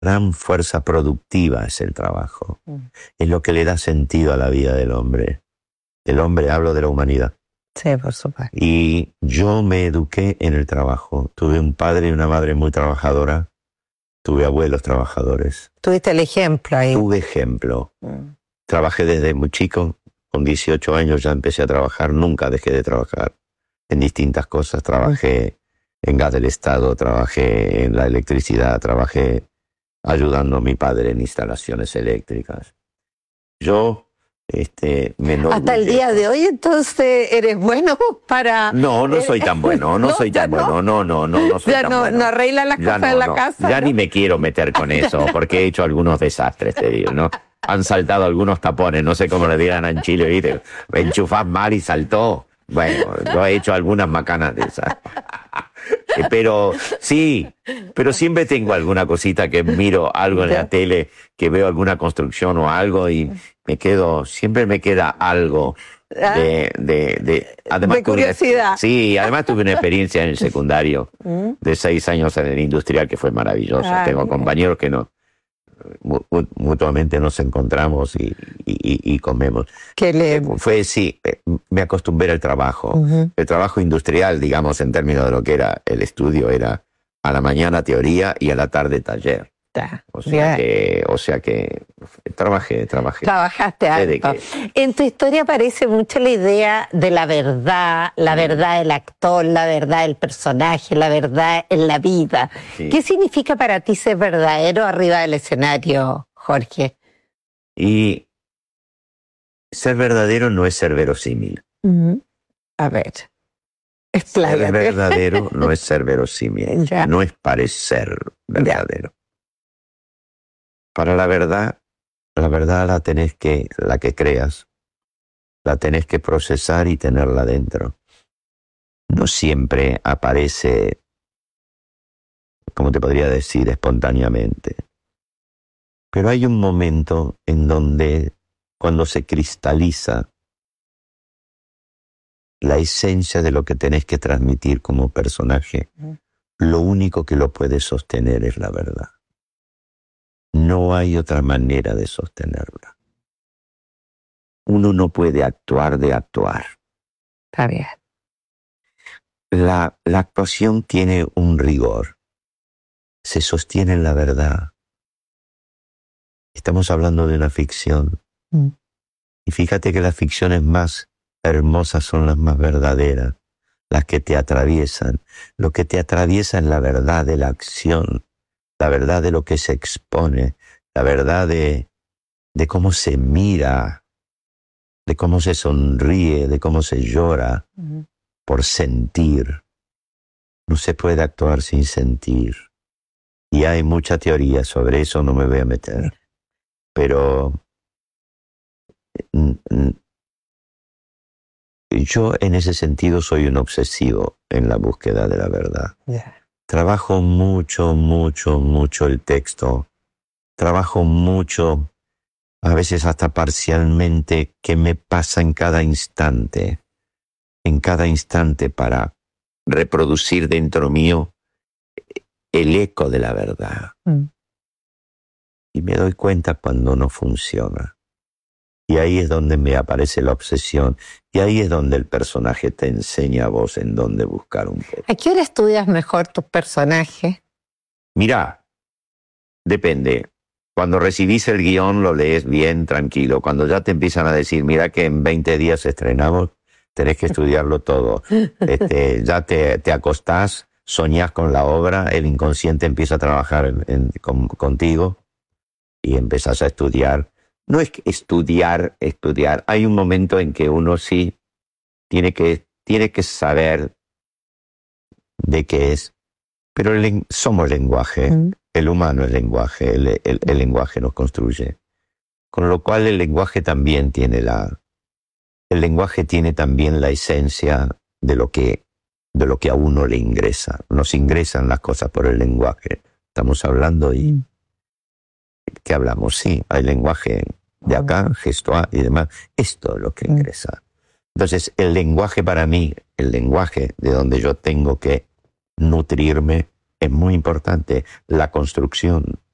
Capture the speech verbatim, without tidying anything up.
gran fuerza productiva es el trabajo. Mm. Es lo que le da sentido a la vida del hombre. Del hombre, hablo de la humanidad. Sí, por supuesto. Y yo me eduqué en el trabajo. Tuve un padre y una madre muy trabajadora. Tuve abuelos trabajadores. Tuviste el ejemplo ahí. Tuve ejemplo. Mm. Trabajé desde muy chico. Con dieciocho años ya empecé a trabajar. Nunca dejé de trabajar en distintas cosas. Trabajé mm. en gas del Estado, trabajé en la electricidad, trabajé ayudando a mi padre en instalaciones eléctricas. Yo... Este, me Hasta el día de hoy, entonces, ¿eres bueno para...? No, no soy tan bueno, no, no soy tan bueno, no, no, no, no soy ya tan no, bueno. no arregla las cosas no, en la no. casa. Ya ¿no? ni me quiero meter con eso, porque he hecho algunos desastres, te digo, ¿no? Han saltado algunos tapones, no sé cómo le digan en Chile, ¿viste? Me enchufás mal y saltó. Bueno, yo he hecho algunas macanas de esas. Pero sí, pero siempre tengo alguna cosita que miro algo en la tele, que veo alguna construcción o algo y me quedo, siempre me queda algo de... de, de, además de curiosidad. Una, sí, además tuve una experiencia en el secundario de seis años en el industrial que fue maravillosa. Tengo compañeros que no... mutuamente nos encontramos y, y, y comemos. ¿Qué le... Fue, sí, me acostumbré al trabajo. Uh-huh. El trabajo industrial, digamos, en términos de lo que era el estudio, era a la mañana teoría y a la tarde taller. Da, o, sea que, o sea que trabajé, trabajé. Trabajaste algo. En tu historia aparece mucho la idea de la verdad, la mm. verdad del actor, la verdad del personaje, la verdad en la vida. Sí. ¿Qué significa para ti ser verdadero arriba del escenario, Jorge? Y ser verdadero no es ser verosímil. Mm-hmm. A ver, expláyate. Ser verdadero no es ser verosímil, ya. No es parecer verdadero. Ya. Para la verdad, la verdad la tenés que, la que creas, la tenés que procesar y tenerla dentro. No siempre aparece, como te podría decir, espontáneamente. Pero hay un momento en donde, cuando se cristaliza la esencia de lo que tenés que transmitir como personaje, uh-huh. lo único que lo puede sostener es la verdad. No hay otra manera de sostenerla. Uno no puede actuar de actuar. Está bien. La, la actuación tiene un rigor. Se sostiene en la verdad. Estamos hablando de una ficción. Mm. Y fíjate que las ficciones más hermosas son las más verdaderas, las que te atraviesan. Lo que te atraviesa es la verdad de la acción. La verdad de lo que se expone, la verdad de, de cómo se mira, de cómo se sonríe, de cómo se llora, uh-huh. por sentir. No se puede actuar sin sentir. Y hay mucha teoría sobre eso, no me voy a meter. Pero yo en ese sentido soy un obsesivo en la búsqueda de la verdad. Yeah. Trabajo mucho, mucho, mucho el texto. Trabajo mucho, a veces hasta parcialmente, qué me pasa en cada instante. En cada instante para reproducir dentro mío el eco de la verdad. Mm. Y me doy cuenta cuando no funciona. Y ahí es donde me aparece la obsesión. Y ahí es donde el personaje te enseña a vos en dónde buscar un poco. ¿A qué hora estudias mejor tus personajes? Mirá, depende. Cuando recibís el guión lo lees bien, tranquilo. Cuando ya te empiezan a decir, mira que en veinte días estrenamos, tenés que estudiarlo todo. Este, ya te, te acostás, soñás con la obra, el inconsciente empieza a trabajar en, en, con, contigo y empezás a estudiar. No es que estudiar, estudiar. Hay un momento en que uno sí tiene que, tiene que saber de qué es. Pero el, somos lenguaje. Mm. El humano es lenguaje. El, el, el lenguaje nos construye. Con lo cual el lenguaje también tiene la... El lenguaje tiene también la esencia de lo que, de lo que a uno le ingresa. Nos ingresan las cosas por el lenguaje. Estamos hablando y... Mm. ¿Qué hablamos? Sí, hay lenguaje de acá, gestual y demás. Esto es lo que ingresa. Entonces, el lenguaje para mí, el lenguaje de donde yo tengo que nutrirme, es muy importante. La construcción